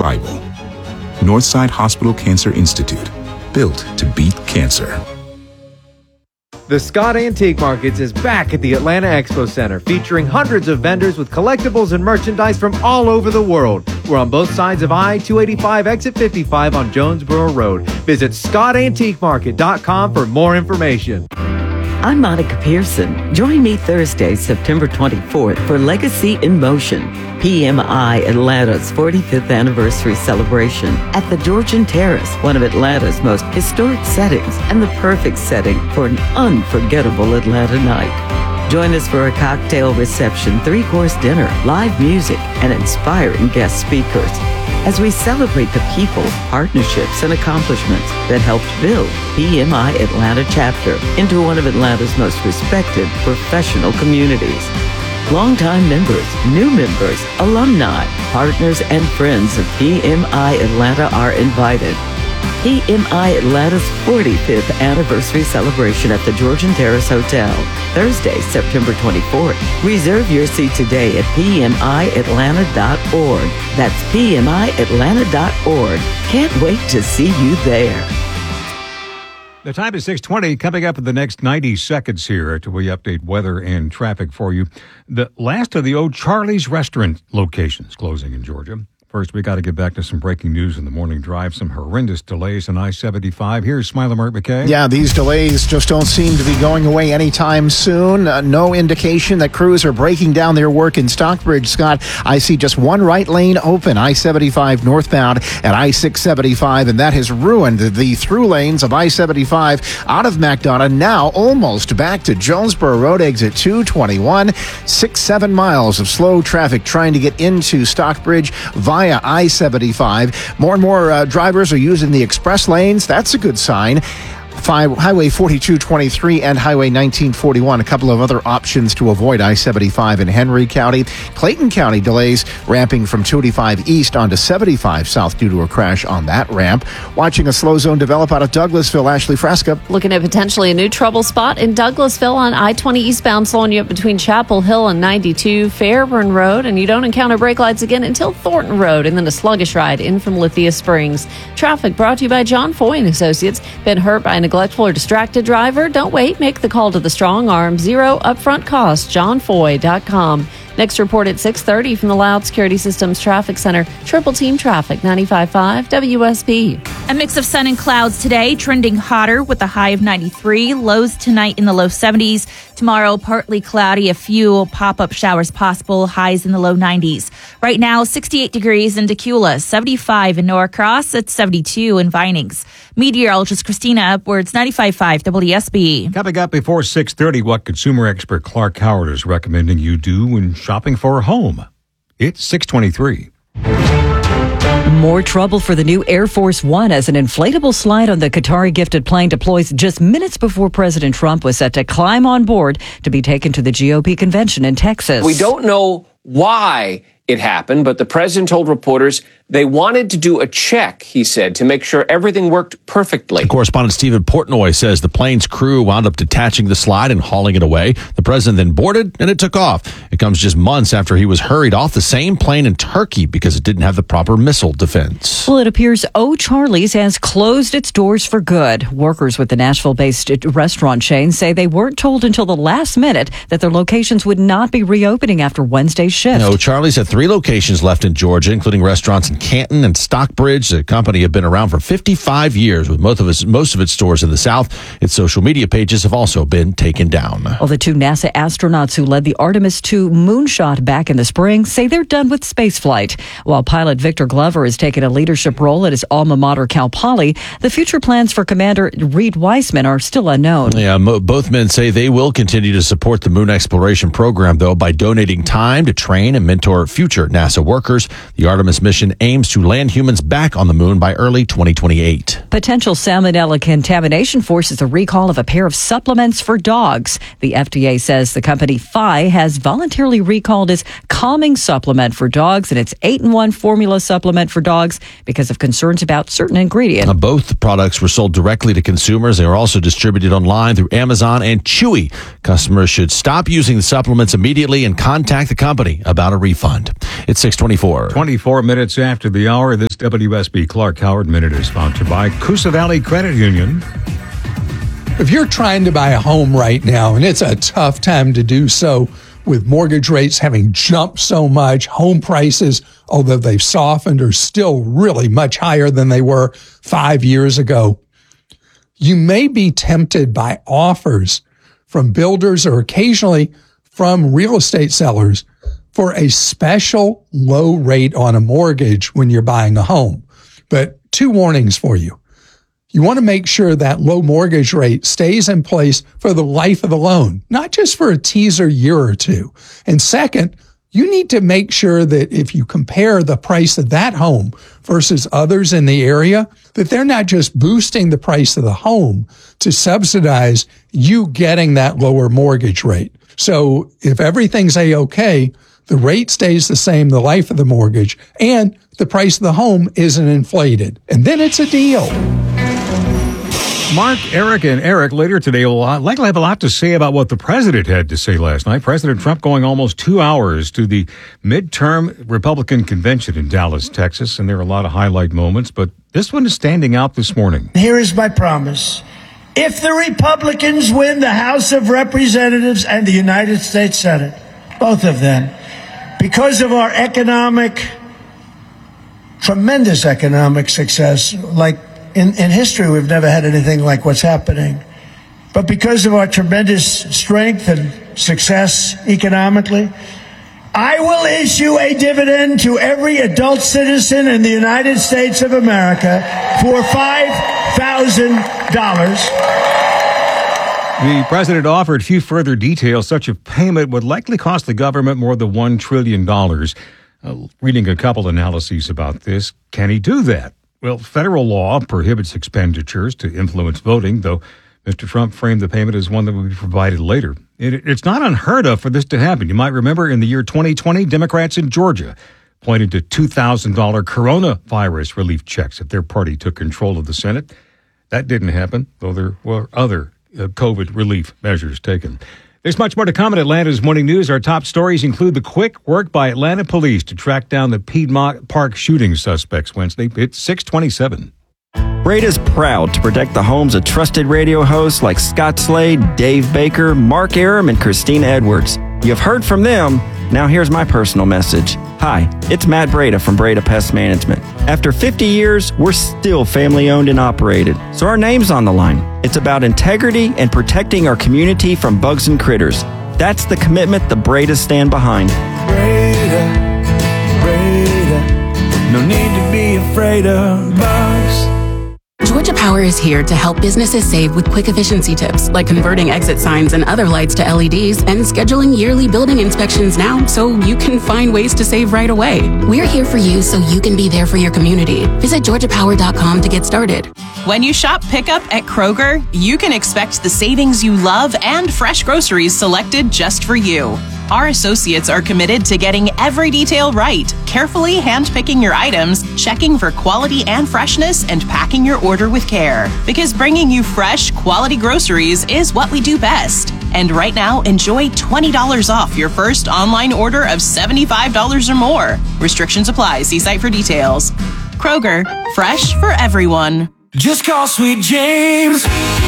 survival. Northside Hospital Cancer Institute, built to beat cancer. The Scott Antique Markets is back at the Atlanta Expo Center, featuring hundreds of vendors with collectibles and merchandise from all over the world. We're on both sides of I-285 exit 55 on Jonesboro Road. Visit ScottAntiqueMarket.com for more information. I'm Monica Pearson. Join me Thursday, September 24th for Legacy in Motion, PMI Atlanta's 45th anniversary celebration at the Georgian Terrace, one of Atlanta's most historic settings and the perfect setting for an unforgettable Atlanta night. Join us for a cocktail reception, 3-course dinner, live music, and inspiring guest speakers as we celebrate the people, partnerships, and accomplishments that helped build PMI Atlanta chapter into one of Atlanta's most respected professional communities. Longtime members, new members, alumni, partners, and friends of PMI Atlanta are invited. PMI Atlanta's 45th anniversary celebration at the Georgian Terrace Hotel, Thursday, September 24th. Reserve your seat today at PMIAtlanta.org. That's PMIAtlanta.org. Can't wait to see you there. The time is 6:20. Coming up in the next 90 seconds here till we update weather and traffic for you. The last of the old Charlie's restaurant locations closing in Georgia. First, we got to get back to some breaking news in the morning drive. Some horrendous delays on I-75. Here's Smiley Mark McKay. Yeah, these delays just don't seem to be going away anytime soon. No indication that crews are breaking down their work in Stockbridge, Scott. I see just one right lane open, I-75 northbound at I-675, and that has ruined the through lanes of I-75 out of McDonough, now almost back to Jonesboro Road, exit 221. 6-7 miles of slow traffic trying to get into Stockbridge via I-75. More and more drivers are using the express lanes. That's a good sign. Highway 4223 and Highway 1941, a couple of other options to avoid I-75 in Henry County. Clayton County delays ramping from 285 east onto 75 south due to a crash on that ramp. Watching a slow zone develop out of Douglasville, Ashley Fresca. Looking at potentially a new trouble spot in Douglasville on I-20 eastbound, slowing you up between Chapel Hill and 92 Fairburn Road, and you don't encounter brake lights again until Thornton Road, and then a sluggish ride in from Lithia Springs. Traffic brought to you by John Foy and Associates. Been hurt by a neglectful or distracted driver? Don't wait. Make the call to the Strong Arm. Zero upfront cost. JohnFoy.com. Next report at 6:30 from the Loud Security Systems Traffic Center. Triple Team Traffic, 95.5 WSB. A mix of sun and clouds today, trending hotter with a high of 93. Lows tonight in the low 70s. Tomorrow, partly cloudy, a few pop-up showers possible, highs in the low 90s. Right now, 68 degrees in Decula, 75 in Norcross, it's 72 in Vinings. Meteorologist Christina Upwards, 95.5 WSB. Coming up before 6:30, what consumer expert Clark Howard is recommending you do when shopping for a home. It's 6:23. More trouble for the new Air Force One as an inflatable slide on the Qatari-gifted plane deploys just minutes before President Trump was set to climb on board to be taken to the GOP convention in Texas. We don't know why it happened, but the president told reporters they wanted to do a check, he said, to make sure everything worked perfectly. Correspondent Stephen Portnoy says the plane's crew wound up detaching the slide and hauling it away. The president then boarded, and it took off. It comes just months after he was hurried off the same plane in Turkey because it didn't have the proper missile defense. Well, it appears O'Charlie's has closed its doors for good. Workers with the Nashville-based restaurant chain say they weren't told until the last minute that their locations would not be reopening after Wednesday's shift. O'Charlie's had 3 locations left in Georgia, including restaurants in Canton and Stockbridge. The company had been around for 55 years with most of its stores in the South. Its social media pages have also been taken down. Well, the 2 NASA astronauts who led the Artemis II moonshot back in the spring say they're done with spaceflight. While pilot Victor Glover has taken a leadership role at his alma mater, Cal Poly, the future plans for Commander Reed Weissman are still unknown. Yeah, both men say they will continue to support the moon exploration program, though, by donating time to train and mentor future NASA workers. The Artemis mission aims to land humans back on the moon by early 2028. Potential salmonella contamination forces a recall of a pair of supplements for dogs. The FDA says the company Phi has voluntarily recalled its calming supplement for dogs and its 8-in-1 formula supplement for dogs because of concerns about certain ingredients. Both products were sold directly to consumers. They were also distributed online through Amazon and Chewy. Customers should stop using the supplements immediately and contact the company about a refund. It's 6:24. 24 minutes after after the hour. This WSB Clark Howard Minute is sponsored by Coosa Valley Credit Union. If you're trying to buy a home right now, and it's a tough time to do so with mortgage rates having jumped so much, home prices, although they've softened, are still really much higher than they were 5 years ago, you may be tempted by offers from builders or occasionally from real estate sellers for a special low rate on a mortgage when you're buying a home. But 2 warnings for you. You want to make sure that low mortgage rate stays in place for the life of the loan, not just for a teaser year or two. And second, you need to make sure that if you compare the price of that home versus others in the area, that they're not just boosting the price of the home to subsidize you getting that lower mortgage rate. So if everything's A-OK, the rate stays the same the life of the mortgage, and the price of the home isn't inflated. And then it's a deal. Mark, Eric, and Eric later today will likely have a lot to say about what the president had to say last night. President Trump going almost 2 hours to the midterm Republican convention in Dallas, Texas, and there are a lot of highlight moments, but this one is standing out this morning. Here is my promise. If the Republicans win the House of Representatives and the United States Senate, both of them, because of our tremendous economic success, like in history, we've never had anything like what's happening. But because of our tremendous strength and success economically, I will issue a dividend to every adult citizen in the United States of America for $5,000. The president offered few further details. Such a payment would likely cost the government more than $1 trillion. Reading a couple analyses about this, can he do that? Well, federal law prohibits expenditures to influence voting, though Mr. Trump framed the payment as one that would be provided later. It's not unheard of for this to happen. You might remember in the year 2020, Democrats in Georgia pointed to $2,000 coronavirus relief checks if their party took control of the Senate. That didn't happen, though there were other COVID relief measures taken. There's much more to come in Atlanta's Morning News. Our top stories include the quick work by Atlanta police to track down the Piedmont Park shooting suspects Wednesday. It's 6:27. Breda's proud to protect the homes of trusted radio hosts like Scott Slade, Dave Baker, Mark Aram, and Christina Edwards. You've heard from them. Now here's my personal message. Hi, it's Matt Breda from Breda Pest Management. After 50 years, we're still family owned and operated, so our name's on the line. It's about integrity and protecting our community from bugs and critters. That's the commitment the Bredas stand behind. Breda, no need to be afraid of bugs. Georgia Power is here to help businesses save with quick efficiency tips, like converting exit signs and other lights to LEDs and scheduling yearly building inspections now so you can find ways to save right away. We're here for you so you can be there for your community. Visit georgiapower.com to get started. When you shop pickup at Kroger, you can expect the savings you love and fresh groceries selected just for you. Our associates are committed to getting every detail right, carefully handpicking your items, checking for quality and freshness, and packing your order with care. Because bringing you fresh, quality groceries is what we do best. And right now, enjoy $20 off your first online order of $75 or more. Restrictions apply. See site for details. Kroger, fresh for everyone. Just call Sweet James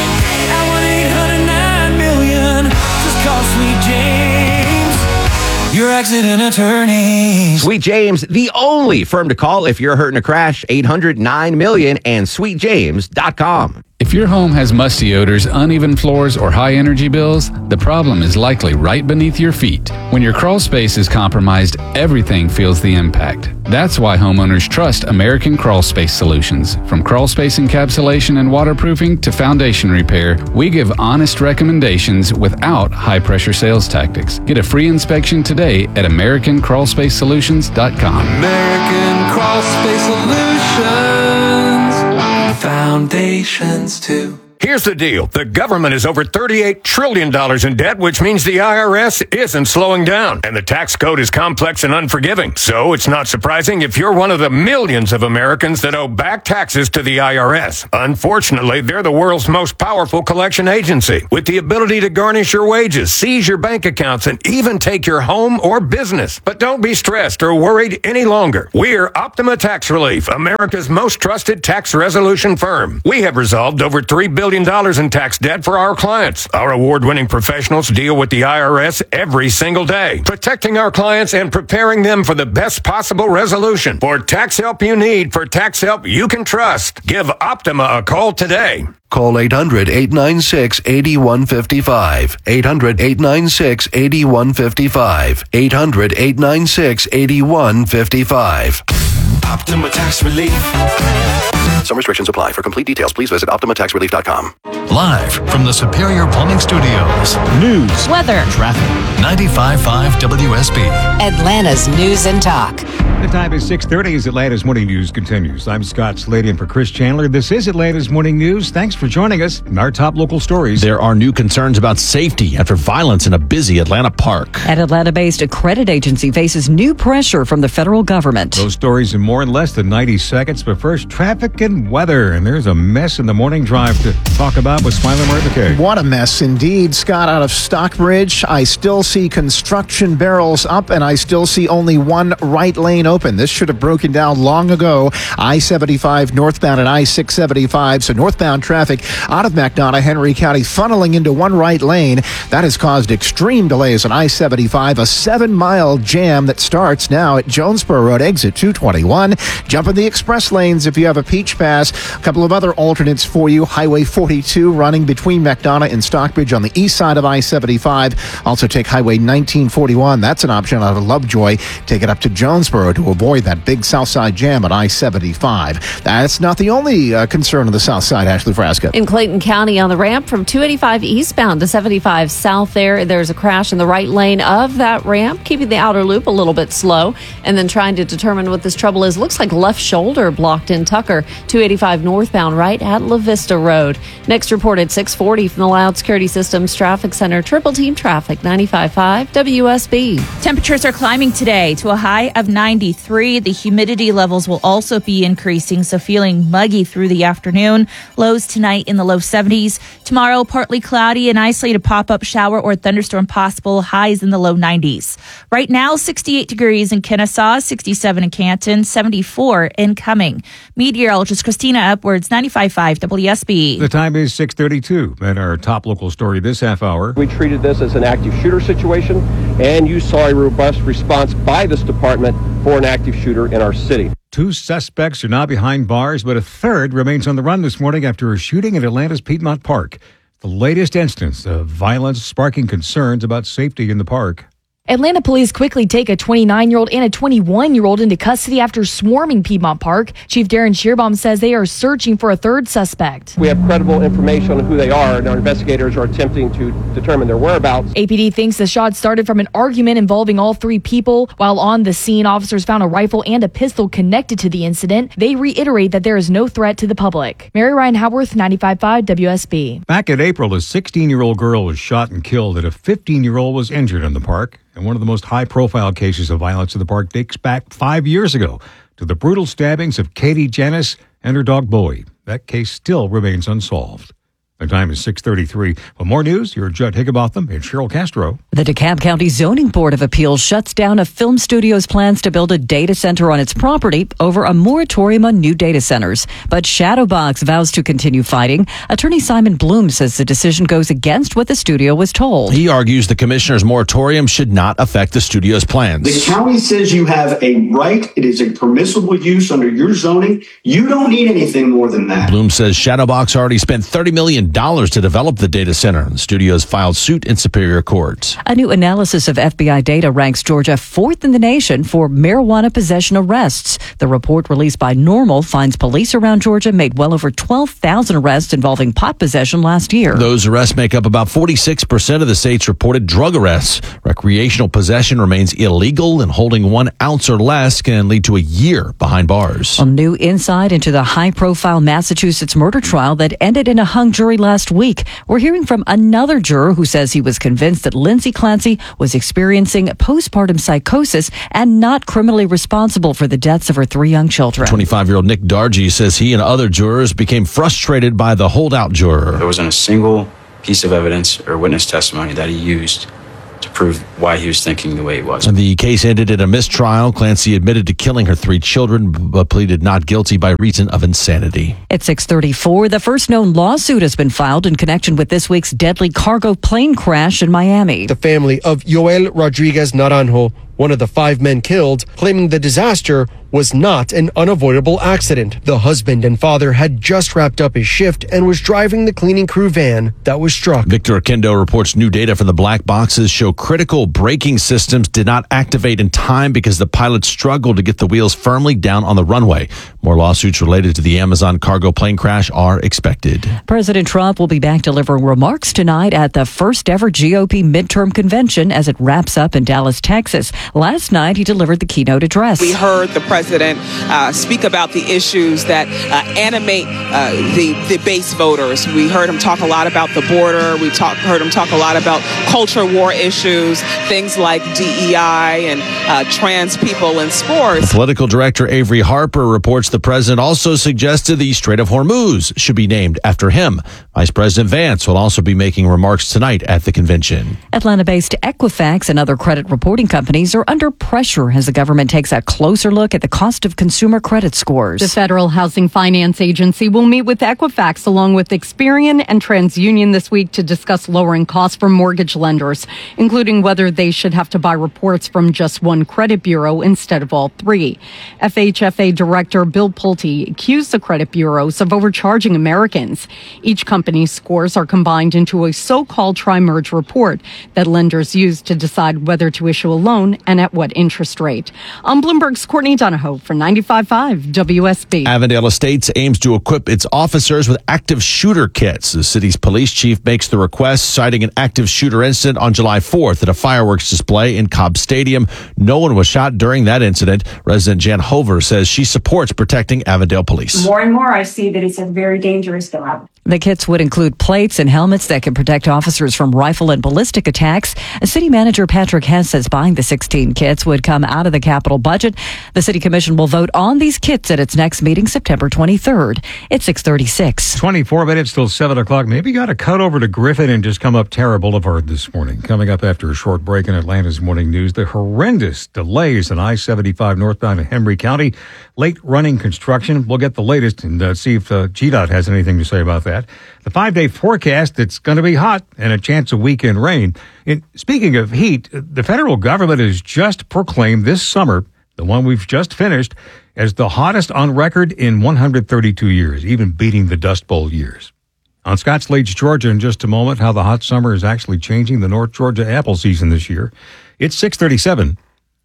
at 1-800-9-million. Just call Sweet James, your accident attorney. Sweet James, the only firm to call if you're hurt in a crash. 800-9-million and sweetjames.com. If your home has musty odors, uneven floors, or high energy bills, the problem is likely right beneath your feet. When your crawl space is compromised, everything feels the impact. That's why homeowners trust American Crawl Space Solutions. From crawl space encapsulation and waterproofing to foundation repair, we give honest recommendations without high-pressure sales tactics. Get a free inspection today at AmericanCrawlSpaceSolutions.com. American Crawl Space Solutions. Foundations too. Here's the deal. The government is over $38 trillion in debt, which means the IRS isn't slowing down. And the tax code is complex and unforgiving. So it's not surprising if you're one of the millions of Americans that owe back taxes to the IRS. Unfortunately, they're the world's most powerful collection agency, with the ability to garnish your wages, seize your bank accounts, and even take your home or business. But don't be stressed or worried any longer. We're Optima Tax Relief, America's most trusted tax resolution firm. We have resolved over $3 billion in tax debt for our clients. Our award-winning professionals deal with the IRS every single day, protecting our clients and preparing them for the best possible resolution. For tax help you need, for tax help you can trust, give Optima a call today. Call 800-896-8155. 800-896-8155. 800-896-8155. Optima Tax Relief. Some restrictions apply. For complete details, please visit OptimaTaxRelief.com. Live from the Superior Plumbing Studios. News, weather, traffic. 95.5 WSB. Atlanta's News and Talk. The time is 6:30 as Atlanta's Morning News continues. I'm Scott Slady, and for Chris Chandler, this is Atlanta's Morning News. Thanks for joining us in our top local stories. There are new concerns about safety after violence in a busy Atlanta park. An Atlanta-based credit agency faces new pressure from the federal government. Those stories in more in less than 90 seconds. But first, traffic and weather. And there's a mess in the morning drive to talk about with Smiley McKay. What a mess indeed. Scott, out of Stockbridge, I still see construction barrels up, and I still see only one right lane open. This should have broken down long ago. I-75 northbound and I-675. So northbound traffic out of McDonough, Henry County, funneling into one right lane. That has caused extreme delays on I-75, a 7-mile jam that starts now at Jonesboro Road, exit 221. Jump in the express lanes if you have a Peach Pass. A couple of other alternates for you. Highway 42 running between McDonough and Stockbridge on the east side of I-75. Also take Highway 1941. That's an option out of Lovejoy. Take it up to Jonesboro to avoid that big south side jam at I-75. That's not the only concern on the south side, Ashley Frasca. In Clayton County on the ramp from 285 eastbound to 75 south there's a crash in the right lane of that ramp, keeping the outer loop a little bit slow. And then trying to determine what this trouble is. Looks like left shoulder blocked in Tucker, 285 northbound right at La Vista Road. Next reported 640 from the Loud Security Systems Traffic Center. Triple Team Traffic, 95.5 WSB. Temperatures are climbing today to a high of 93. The humidity levels will also be increasing, so feeling muggy through the afternoon. Lows tonight in the low 70s. Tomorrow, partly cloudy, an isolated pop-up shower or thunderstorm possible. Highs in the low 90s. Right now, 68 degrees in Kennesaw, 67 in Canton, 74 in Cumming. Meteorologist Christina Edwards, 95.5 WSB. The time is 6:32. And our top local story this half hour. We treated this as an active shooter situation, and you saw a robust response by this department for an active shooter in our city. 2 suspects are now behind bars, but a third remains on the run this morning after a shooting at Atlanta's Piedmont Park. The latest instance of violence sparking concerns about safety in the park. Atlanta police quickly take a 29-year-old and a 21-year-old into custody after swarming Piedmont Park. Chief Darren Shearbaum says they are searching for a third suspect. We have credible information on who they are, and our investigators are attempting to determine their whereabouts. APD thinks the shots started from an argument involving all 3 people. While on the scene, officers found a rifle and a pistol connected to the incident. They reiterate that there is no threat to the public. Mary Ryan Howarth, 95.5 WSB. Back in April, a 16-year-old girl was shot and killed, and a 15-year-old was injured in the park. And one of the most high-profile cases of violence in the park dates back 5 years ago to the brutal stabbings of Katie Janis and her dog Bowie. That case still remains unsolved. The time is 6:33. For more news, you're Judd Higginbotham and Cheryl Castro. The DeKalb County Zoning Board of Appeals shuts down a film studio's plans to build a data center on its property over a moratorium on new data centers. But Shadowbox vows to continue fighting. Attorney Simon Bloom says the decision goes against what the studio was told. He argues the commissioner's moratorium should not affect the studio's plans. The county says you have a right. It is a permissible use under your zoning. You don't need anything more than that. Bloom says Shadowbox already spent $30 million to develop the data center, and the studios filed suit in Superior Court. A new analysis of FBI data ranks Georgia 4th in the nation for marijuana possession arrests. The report released by NORML finds police around Georgia made well over 12,000 arrests involving pot possession last year. Those arrests make up about 46% of the state's reported drug arrests. Recreational possession remains illegal, and holding 1 ounce or less can lead to a year behind bars. A new insight into the high-profile Massachusetts murder trial that ended in a hung jury jury last week. We're hearing from another juror who says he was convinced that Lindsay Clancy was experiencing postpartum psychosis and not criminally responsible for the deaths of her 3 young children. 25-year-old Nick Dargy says he and other jurors became frustrated by the holdout juror. There wasn't a single piece of evidence or witness testimony that he used to prove why he was thinking the way he was. The case ended in a mistrial. Clancy admitted to killing her 3 children, but pleaded not guilty by reason of insanity. At 6:34, the first known lawsuit has been filed in connection with this week's deadly cargo plane crash in Miami. The family of Yoel Rodriguez Naranjo, one of the 5 men killed, claiming the disaster was not an unavoidable accident. The husband and father had just wrapped up his shift and was driving the cleaning crew van that was struck. Victor Akendo reports new data from the black boxes show critical braking systems did not activate in time because the pilots struggled to get the wheels firmly down on the runway. More lawsuits related to the Amazon cargo plane crash are expected. President Trump will be back delivering remarks tonight at the first ever GOP midterm convention as it wraps up in Dallas, Texas. Last night, he delivered the keynote address. We heard the president speak about the issues that animate the base voters. We heard him talk a lot about the border. We heard him talk a lot about culture war issues, things like DEI and trans people in sports. Political director Avery Harper reports the president also suggested the Strait of Hormuz should be named after him. Vice President Vance will also be making remarks tonight at the convention. Atlanta-based Equifax and other credit reporting companies are under pressure as the government takes a closer look at the cost of consumer credit scores. The Federal Housing Finance Agency will meet with Equifax along with Experian and TransUnion this week to discuss lowering costs for mortgage lenders, including whether they should have to buy reports from just one credit bureau instead of all 3. FHFA Director Bill Pulte accused the credit bureaus of overcharging Americans. Each company's scores are combined into a so-called tri-merge report that lenders use to decide whether to issue a loan and at what interest rate. I'm Bloomberg's Courtney Donahoe for 95.5 WSB. Avondale Estates aims to equip its officers with active shooter kits. The city's police chief makes the request, citing an active shooter incident on July 4th at a fireworks display in Cobb Stadium. No one was shot during that incident. Resident Jan Hover says she supports protecting Avondale police. More and more I see that it's a very dangerous job. The kits would include plates and helmets that can protect officers from rifle and ballistic attacks. City manager Patrick Hess says buying the 16 kits would come out of the capital budget. The city commission will vote on these kits at its next meeting September 23rd. It's 6:36. 24 minutes till 7 o'clock. Maybe got to cut over to Griffin and just come up Terra Boulevard this morning. Coming up after a short break in Atlanta's Morning News, the horrendous delays in I-75 northbound in Henry County. Late running construction. We'll get the latest and see if GDOT has anything to say about that. The 5-day forecast, it's going to be hot and a chance of weekend rain. And speaking of heat, the federal government has just proclaimed this summer, the one we've just finished, as the hottest on record in 132 years, even beating the Dust Bowl years. On Scott Slade's Georgia in just a moment, how the hot summer is actually changing the North Georgia apple season this year. It's 6:37.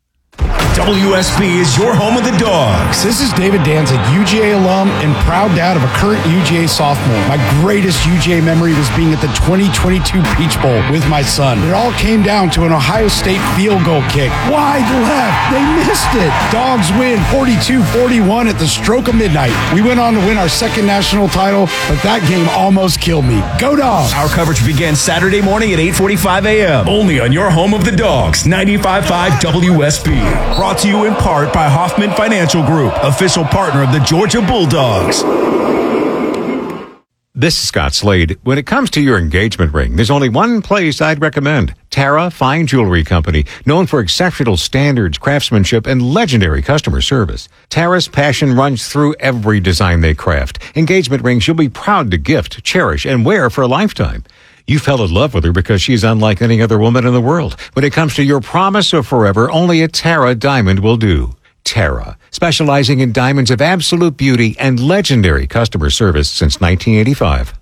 WSB is your home of the Dogs. This is David Danzig, UGA alum and proud dad of a current UGA sophomore. My greatest UGA memory was being at the 2022 Peach Bowl with my son. It all came down to an Ohio State field goal kick. Wide left. They missed it. Dogs win 42-41 at the stroke of midnight. We went on to win our second national title, but that game almost killed me. Go Dogs! Our coverage begins Saturday morning at 8:45 a.m. Only on your home of the Dogs, 95.5 WSB. Brought to you in part by Hoffman Financial Group, official partner of the Georgia Bulldogs. This is Scott Slade. When it comes to your engagement ring, there's only one place I'd recommend. Tara Fine Jewelry Company, known for exceptional standards, craftsmanship, and legendary customer service. Tara's passion runs through every design they craft. Engagement rings you'll be proud to gift, cherish, and wear for a lifetime. You fell in love with her because she's unlike any other woman in the world. When it comes to your promise of forever, only a Tara diamond will do. Tara, specializing in diamonds of absolute beauty and legendary customer service since 1985.